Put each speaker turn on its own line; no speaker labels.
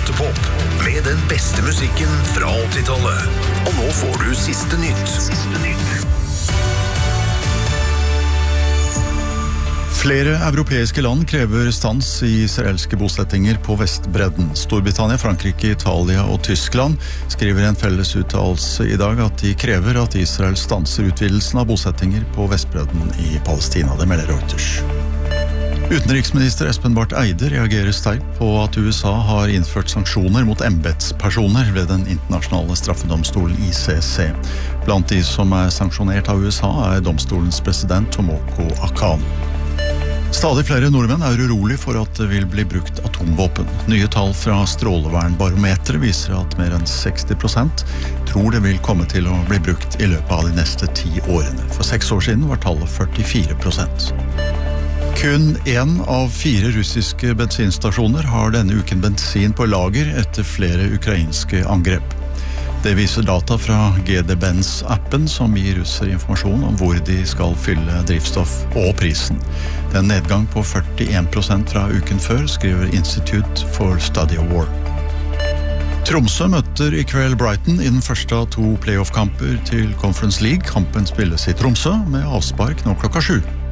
Rottepop med den beste musikken fra 80-tallet. Og nå får du siste nytt.
Flere europeiske land krever stans i israelske bosettinger på Vestbredden. Storbritannia, Frankrike, Italia og Tyskland skriver en felles uttalelse i dag at de krever at Israel stanser utvidelsen av bosettinger på Vestbredden i Palestina. Det melder Reuters. Utenriksminister Espen Barth Eide reagerer sterkt på at USA har innført sanksjoner mot embetspersoner ved den internasjonale straffedomstolen ICC. Blant de som er sanksjonert av USA er domstolens president Tomoko Akan. Stadig flere nordmenn er urolig for at det vil bli brukt atomvåpen. Nye tall fra Strålevernbarometeret viser at mer enn 60% tror det vil komme til å bli brukt i løpet av de neste 10 årene. For 6 år siden var tallet 44%. Kun 1 av 4 russiske bensinstasjoner har denne uken bensin på lager etter flere ukrainske angrep. Det viser data fra GD-Benz-appen som gir russer informasjon om hvor de skal fylle drivstoff og prisen. Det er en nedgang på 41% fra uken før, skriver Institute for Study of War. Tromsø møter i kveld Brighton i den første av 2 playoff-kamper til Conference League. Kampen spilles i Tromsø med avspark nå klokka 7.